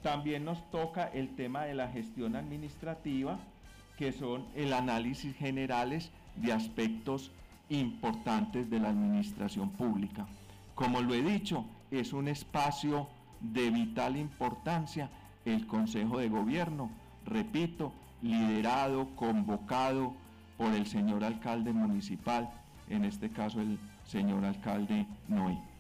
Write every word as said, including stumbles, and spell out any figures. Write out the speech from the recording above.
También nos toca el tema de la gestión administrativa, que son el análisis generales de aspectos importantes de la administración pública. Como lo he dicho, es un espacio de vital importancia el Consejo de Gobierno, repito, liderado, convocado por el señor alcalde municipal, en este caso el señor alcalde Noé.